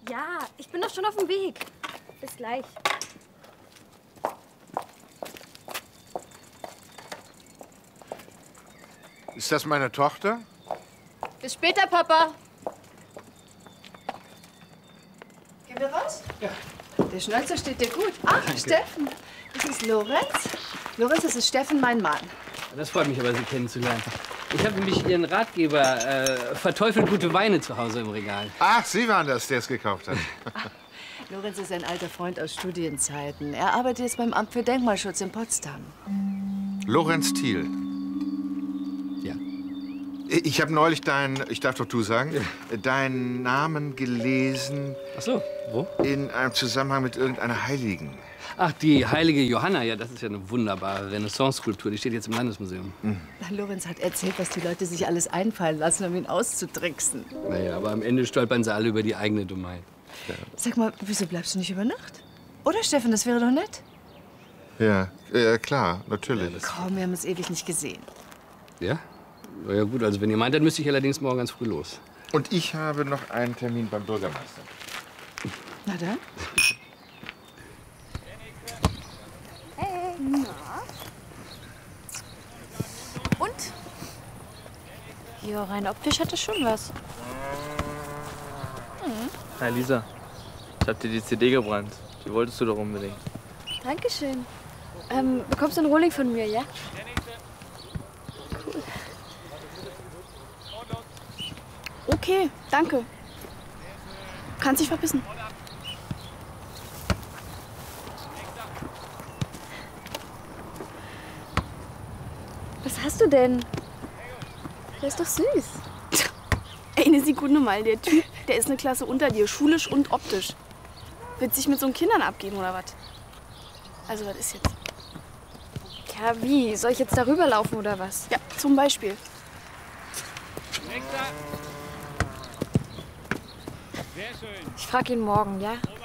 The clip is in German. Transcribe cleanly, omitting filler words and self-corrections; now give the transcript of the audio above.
Ja, ich bin doch schon auf dem Weg. Bis gleich. Ist das meine Tochter? Bis später, Papa. Gehen wir raus? Ja. Der Schnäuzer steht dir gut. Ach, danke. Steffen. Das ist Lorenz. Lorenz, das ist Steffen, mein Mann. Das freut mich aber, Sie kennenzulernen. Ich habe nämlich Ihren Ratgeber verteufelt gute Weine zu Hause im Regal. Ach, Sie waren das, der es gekauft hat. Lorenz ist ein alter Freund aus Studienzeiten. Er arbeitet jetzt beim Amt für Denkmalschutz in Potsdam. Lorenz Thiel. Ja. Ich habe neulich ich darf doch du sagen, deinen Namen gelesen. Ach so, wo? In einem Zusammenhang mit irgendeiner Heiligen. Ach, die heilige Johanna, ja, das ist ja eine wunderbare Renaissance-Skulptur. Die steht jetzt im Landesmuseum. Mhm. Lorenz hat erzählt, was die Leute sich alles einfallen lassen, um ihn auszutricksen. Naja, aber am Ende stolpern sie alle über die eigene Dummheit. Ja. Sag mal, wieso bleibst du nicht über Nacht? Oder, Steffen, das wäre doch nett. Ja, klar, natürlich. Ja, komm, wir haben uns ewig nicht gesehen. Ja? Na ja gut, also wenn ihr meint, dann müsste ich allerdings morgen ganz früh los. Und ich habe noch einen Termin beim Bürgermeister. Na dann. Hey. Na? Und? Ja, rein optisch hat es schon was. Hi Lisa, ich hab dir die CD gebrannt. Die wolltest du doch unbedingt. Dankeschön. Bekommst du einen Rohling von mir, ja? Cool. Okay, danke. Kannst dich verpissen. Was hast du denn? Der ist doch süß. Ey, ne Sekunde mal, der Typ, der ist eine Klasse unter dir, schulisch und optisch. Willst dich mit so Kindern abgeben oder was? Also, was ist jetzt? Ja, wie? Soll ich jetzt darüber laufen oder was? Ja, zum Beispiel. Ich frag ihn morgen, ja?